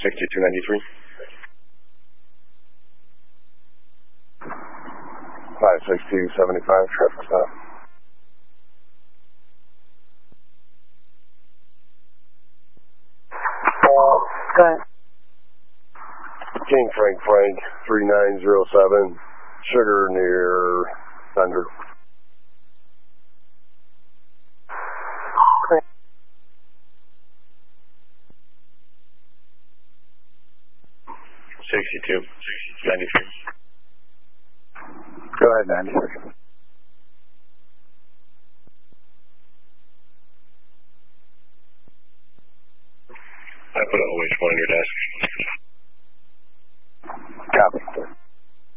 6293. 56275, traffic stop. Go ahead. King Frank 3907, Sugar near Thunder. Correct. 6293. Go ahead, 93. I put OH1 on your desk.